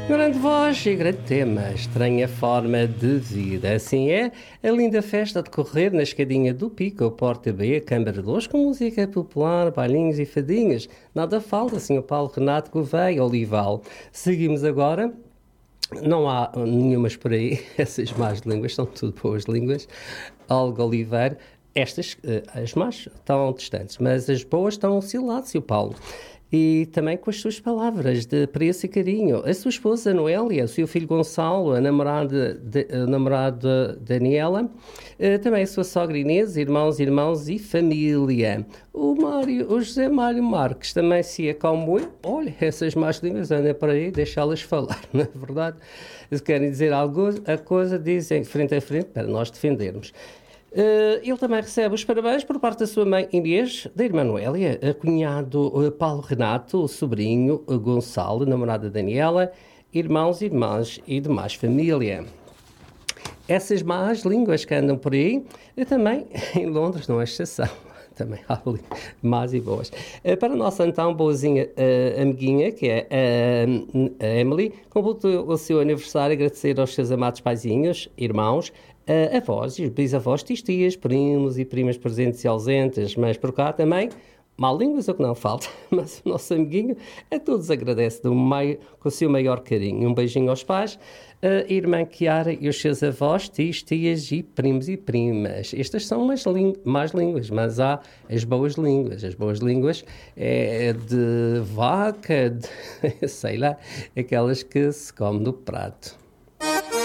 Grande voz e grande tema, estranha forma de vida. Assim é a linda festa a decorrer na escadinha do Pico, Porta B, Câmara de Luz, com música popular, bailinhos e fadinhas. Nada falta, Sr. Paulo Renato Gouveia, Olival. Seguimos agora. Não há nenhumas por aí, essas más línguas, são tudo boas línguas. Olga Oliveira, estas, as más, estão distantes, mas as boas estão ao seu lado, Sr. Paulo. E também com as suas palavras de apreço e carinho. A sua esposa Noélia, o seu filho Gonçalo, a namorada Daniela, também a sua sogra Inês, irmãos e família. O José Mário Marques também se acalmou. Olha, essas más línguas andam por aí, deixá-las falar, não é verdade? Se querem dizer a coisa, dizem frente a frente para nós defendermos. Ele também recebe os parabéns por parte da sua mãe Inês, da irmã Noélia, a cunhado Paulo Renato, o sobrinho Gonçalo, namorada Daniela, irmãos, irmãs e demais família. Essas más línguas que andam por aí, também em Londres não é exceção. Também há más e boas. Para a nossa então boazinha amiguinha, que é a Emily, completou o seu aniversário, agradecer aos seus amados paizinhos, irmãos, avós, bisavós, tias, primos e primas presentes e ausentes, mas por cá também, mal línguas é o que não falta, mas o nosso amiguinho a todos agradece com o seu maior carinho. Um beijinho aos pais, a irmã Chiara e os seus avós, tias e primos e primas. Estas são as más línguas, mas há as boas línguas. As boas línguas é de vaca, sei lá, aquelas que se come no prato.